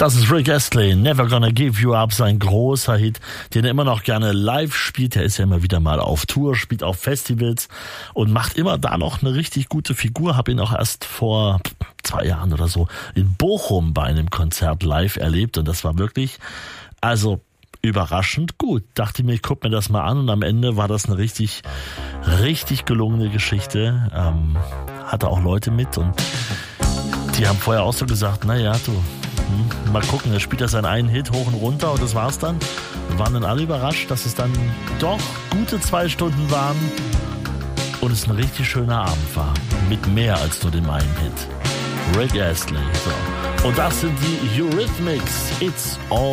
Das ist Rick Astley, Never Gonna Give You Up, sein großer Hit, den er immer noch gerne live spielt. Er ist ja immer wieder mal auf Tour, spielt auf Festivals und macht immer da noch eine richtig gute Figur. Hab ihn auch erst vor 2 Jahren oder so in Bochum bei einem Konzert live erlebt und das war wirklich, also überraschend gut. Dachte mir, ich guck mir das mal an und am Ende war das eine richtig gelungene Geschichte. Hatte auch Leute mit und die haben vorher auch so gesagt, naja, mal gucken, er spielt das seinen einen Hit hoch und runter und das war's dann. Wir waren dann alle überrascht, dass es dann doch gute 2 Stunden waren und es ein richtig schöner Abend war. Mit mehr als nur dem einen Hit. Rick Astley. So. Und das sind die Eurythmics. It's all